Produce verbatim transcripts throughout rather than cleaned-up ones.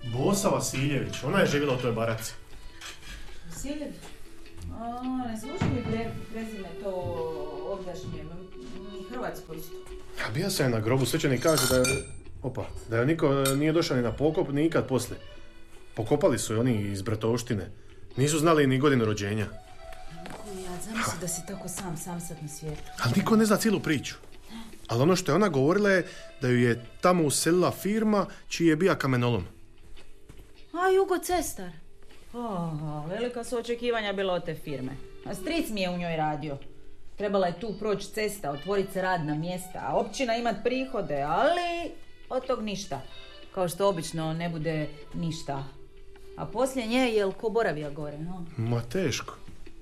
Bosa Vasiljević, ona je živjela u toj baraci. Vasiljević? A, ne služi mi pre, prezime to ovdašnje, ni hrvatsko isto. Ja bio sam na grobu, svećenik kaže da je, opa, da je niko nije došao ni na pokop, ni ikad poslije. Pokopali su je oni iz Bratovštine. Nisu znali ni godinu rođenja. Ja zamisli da si tako sam, sam sad na svijetu. Ali niko ne zna cijelu priču. Ali ono što je ona govorila je da ju je tamo uselila firma čiji je bija kamenolom. A, Jugo Cestar. Oh, velika su očekivanja bila od te firme. A stric mi je u njoj radio. Trebala je tu proći cesta, otvoriti se radna mjesta, a općina imat prihode, ali od tog ništa. Kao što obično ne bude ništa. A poslije nje je jel ko boravija gore, no? Ma teško.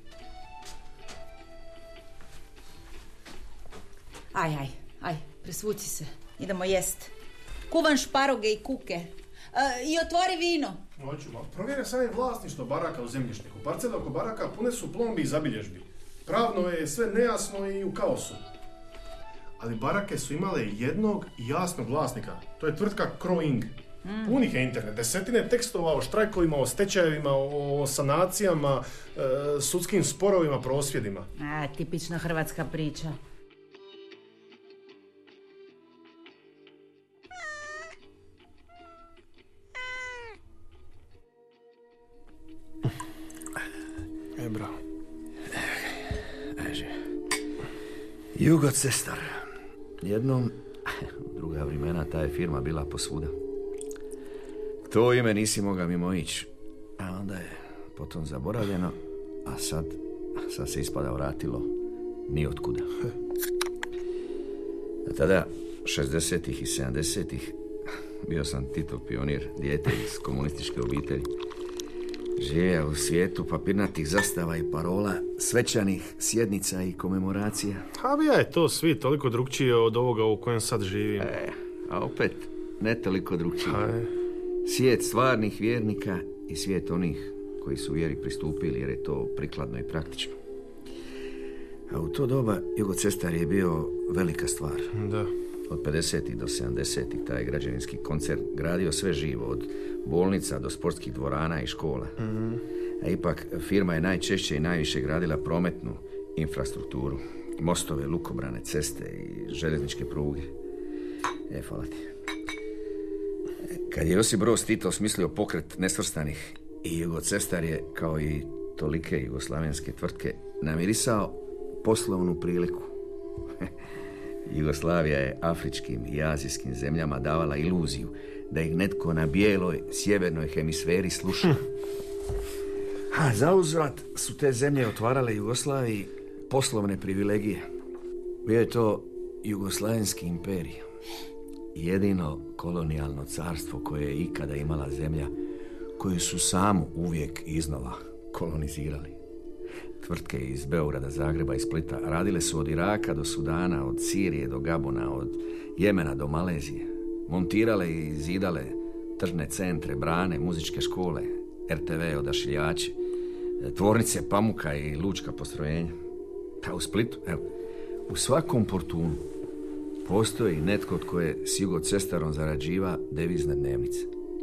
Aj, aj, aj, presvuci se. Idemo jest. Kuvan šparoge i kuke. E, I otvori vino. Hoću, ma provjeri sam je vlasništvo baraka u zemljišniku. Parcele oko baraka pune su plombi i zabilježbi. Pravno je sve nejasno i u kaosu. Ali barake su imale jednog jasnog vlasnika. To je tvrtka Croing. Mm. Punih je internet. Desetine tekstova o štrajkovima, o stečajevima, o sanacijama, e, sudskim sporovima, prosvjedima. A, tipična hrvatska priča. E, bravo. Jugo Cestar. Jednom, u druga vremena, ta je firma bila posvuda. To ime nisi mogao mimo ići. A onda je potom zaboravljeno, a sad, sad se ispada vratilo ni otkuda. A tada, šezdesetih i sedamdesetih, bio sam Titov pionir, dijete iz komunističke obitelji. Živio u svijetu papirnatih zastava i parola, svečanih sjednica i komemoracija. A bija je to svi toliko drugčije od ovoga u kojem sad živim. E, a opet ne toliko drugčije. Svijet stvarnih vjernika i svijet onih koji su vjeri pristupili jer je to prikladno i praktično. A u to doba Jugo Cestar je bio velika stvar. Da. Od pedesetih do sedamdesetih taj građevinski koncern gradio sve živo, od bolnica do sportskih dvorana i škola. Mm-hmm. A ipak firma je najčešće i najviše gradila prometnu infrastrukturu. Mostove, lukobrane, ceste i željezničke pruge. E, hvala ti. Kad je Josip Broz Tito osmislio pokret nesvrstanih, i Jugo Cestar je, kao i tolike jugoslavenske tvrtke, namirisao poslovnu priliku. Jugoslavija je afričkim i azijskim zemljama davala iluziju da ih netko na bijeloj sjevernoj hemisferi sluša. A zauzvrat su te zemlje otvarale Jugoslaviji poslovne privilegije. Bio je to Jugoslavenski imperij. Jedino kolonijalno carstvo koje je ikada imala zemlja koju su samu uvijek iznova kolonizirali. Tvrtke iz Beograda, Zagreba i Splita radile su od Iraka do Sudana, od Sirije do Gabona, od Jemena do Malezije. Montirale i zidale tržne centre, brane, muzičke škole, er te ve odašiljači, tvornice pamuka i lučka postrojenja. A u Splitu, evo, u svakom portunu postoji netko od koje s Jugo Cestarom zarađiva devizne dnevnice.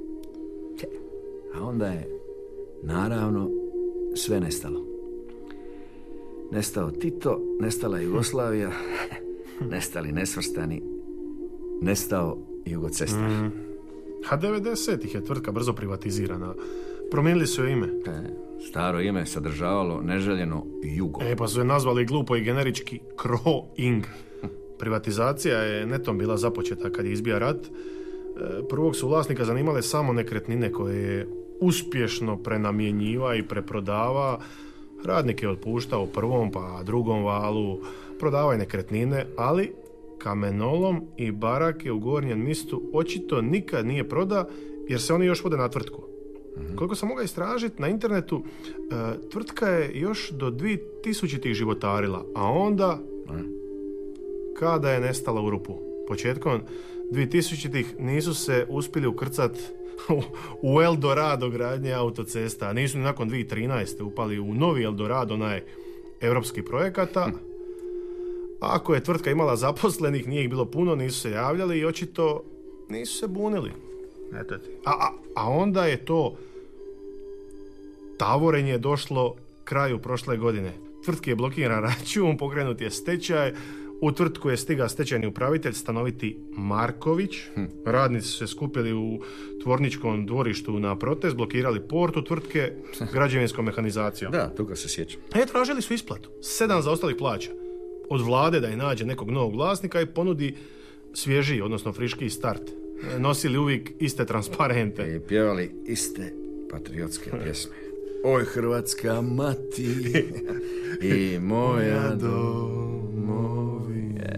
A onda je, naravno, sve nestalo. Nestao Tito, nestala Jugoslavija, nestali nesvrstani, nestao Jugo Cestar. Mm. A devedesetih je tvrtka brzo privatizirana. Promijenili su joj ime. E, staro ime sadržavalo neželjeno Jugo. E, pa su je nazvali glupo i generički Croing. Privatizacija je netom bila započeta kad je izbija rat. E, prvog su vlasnika zanimale samo nekretnine koje je uspješno prenamjenjiva i preprodava. Radnik je otpuštao u prvom pa drugom valu, prodavaju nekretnine, ali kamenolom i barake u Gornjem Mistu očito nikad nije proda jer se oni još vode na tvrtku. Mm-hmm. Koliko sam mogao istražiti na internetu, e, tvrtka je još do dvije tisućitih životarila, a onda mm. kada je nestala u rupu. Početkom dvije tisućitih nisu se uspjeli ukrcat u Eldorado gradnje autocesta, nisu ni nakon dvije tisuće trinaeste upali u novi Eldorado, onaj evropski projekata. Hm. Ako je tvrtka imala zaposlenih, nije ih bilo puno, nisu se javljali i očito nisu se bunili. Eto ti. A, a, a onda je to tavorenje došlo kraju prošle godine. Tvrtki je blokiran račun, pokrenut je stečaj, u tvrtku je stigao stečajni upravitelj stanoviti Marković. Hm. Radnici su se skupili u tvorničkom dvorištu na protest, blokirali portu tvrtke građevinskom mehanizacijom. Da, toga se sjećam. E, tražili su isplatu. Sedam zaostalih plaća. Od vlade da je nađe nekog novog vlasnika i ponudi svježiji, odnosno friški start. Nosili uvijek iste transparente. I pjevali iste patriotske pjesme. Oj, Hrvatska mati i moja domovina.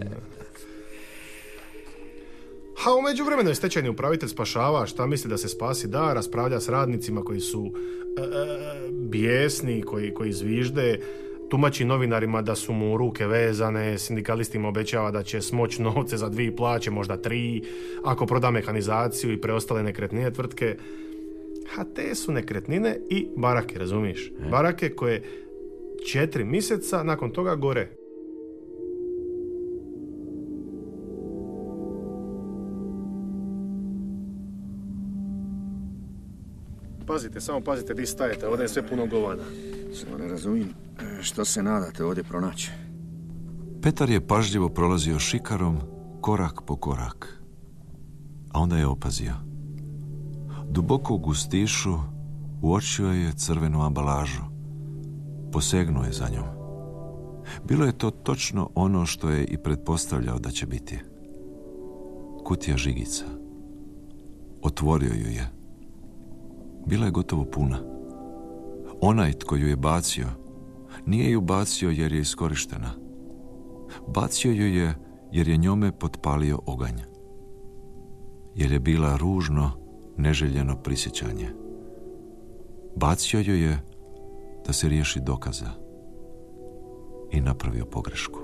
A u međuvremenu je stečajni upravitelj spašava, šta misli da se spasi da, raspravlja s radnicima koji su e, bijesni, koji, koji zvižde, tumači novinarima da su mu ruke vezane, sindikalistima obećava da će smoći novce za dvije plaće, možda tri, ako proda mehanizaciju i preostale nekretnine tvrtke. A te su nekretnine i barake, razumiješ? E. Barake koje četiri mjeseca nakon toga gore. Pazite, samo pazite di stajete, ovdje je sve puno govana. Samo ne razumijem, što se nadate ovdje pronaći? Petar je pažljivo prolazio šikarom, korak po korak. A onda je opazio. Duboko u gustišu uočio je crvenu ambalažu. Posegnuo je za njom. Bilo je to točno ono što je i pretpostavljao da će biti. Kutija žigica. Otvorio ju je. Bila je gotovo puna. Onaj tko ju je bacio, nije ju bacio jer je iskorištena. Bacio ju je jer je njome potpalio oganj. Jer je bila ružno, neželjeno prisjećanje. Bacio ju je da se riješi dokaza. I napravio pogrešku.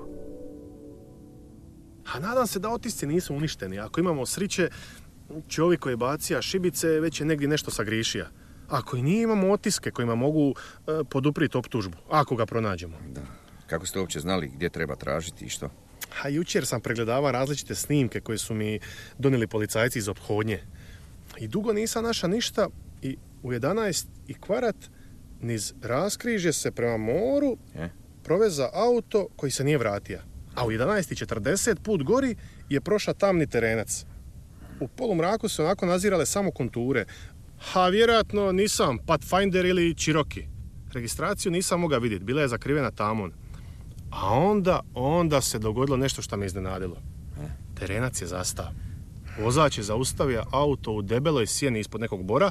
A nadam se da otisci nisu uništeni. Ako imamo sriće, čovjek koji je bacija šibice već je negdje nešto sagrišija. Ako i nije, imamo otiske kojima mogu e, podupriti optužbu, ako ga pronađemo. Da. Kako ste uopće znali gdje treba tražiti i što? A jučer sam pregledavao različite snimke koje su mi donijeli policajci iz ophodnje. I dugo nisam naša ništa i u jedanaest i kvart niz raskrižje se prema moru je? proveza auto koji se nije vratio. A u jedanaest i četrdeset put gori je prošao tamni terenac. U polumraku su onako nazirale samo konture. A vjerojatno nisam Pathfinder ili Cherokee. Registraciju nisam mogao vidjeti, bila je zakrivena tamon. A onda, onda se dogodilo nešto što me iznenadilo. Terenac je zastao. Vozač je zaustavio auto u debeloj sjeni ispod nekog bora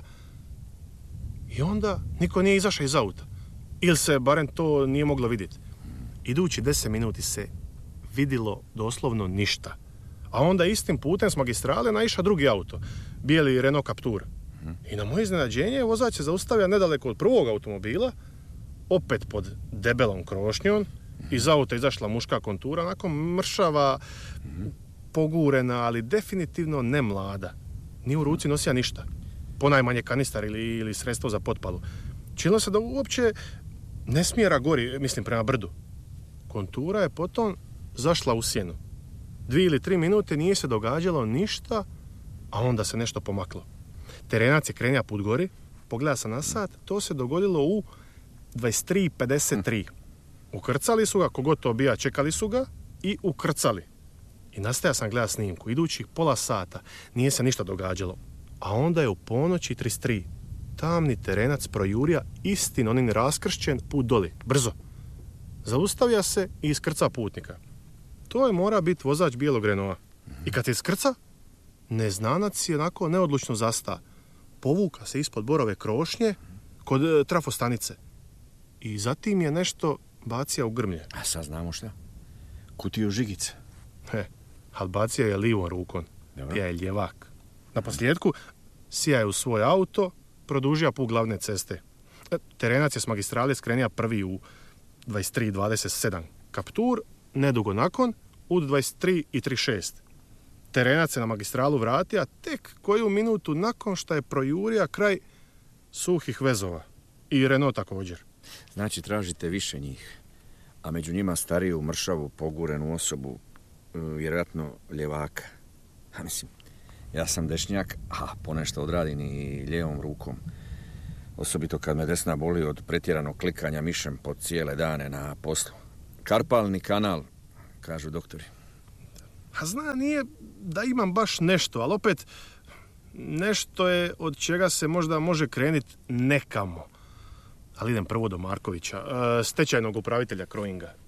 i onda niko nije izašao iz auta. Ili se barem to nije moglo vidjeti. Idući deset minuti se vidjelo doslovno ništa. A onda istim putem s magistrale naiša drugi auto, bijeli Renault Captur. I na moje iznenađenje vozač se zaustavio nedaleko od prvog automobila, opet pod debelom krošnjom. Iz auta izašla muška kontura, onako mršava, pogurena, ali definitivno ne mlada. Ni u ruci nosija ništa. Ponajmanje kanistar ili, ili sredstvo za potpalu. Činilo se da uopće ne smjera gori, mislim, prema brdu. Kontura je potom zašla u sjenu. Dvije ili tri minute nije se događalo ništa, a onda se nešto pomaklo. Terenac je krenja put gori, pogleda sam na sat, to se dogodilo u dvadeset tri pedeset tri. Ukrcali su ga, kogod to bija, čekali su ga i ukrcali. I nastaja sam gleda snimku. Idućih pola sata nije se ništa događalo. A onda je u ponoći trideset tri tamni terenac projurija istin onin raskršćen put doli. Brzo. Zaustavlja se i iskrca putnika. To je mora biti vozač bijelog Renaulta. I kad se iskrca, neznanac je onako neodlučno zasta. Povuka se ispod borove krošnje kod e, trafostanice. I zatim je nešto bacija u grmlje. A sad znamo šta? Kutiju žigice. He, ali bacija je livom rukom. Pija je ljevak. Na posljedku sija je u svoj auto, produžija put glavne ceste. E, terenac je s magistrale skrenija prvi u dvadeset tri dvadeset sedam. Captur, nedugo nakon, u dvadeset tri i trideset šest. Terenac se na magistralu vratija tek koju minutu nakon što je projurija kraj suhih vezova. I Renault također. Znači tražite više njih, a među njima stariju, mršavu, pogurenu osobu, vjerojatno ljevaka. A mislim, Ja sam dešnjak, a ponešto odradim i lijevom rukom. Osobito kad me desna boli od pretjeranog klikanja mišem po cijele dane na poslu. Karpalni kanal, kažu doktori. A zna, nije da imam baš nešto, ali opet nešto je od čega se možda može krenit nekamo. Ali idem prvo do Markovića, stečajnog upravitelja Croinga.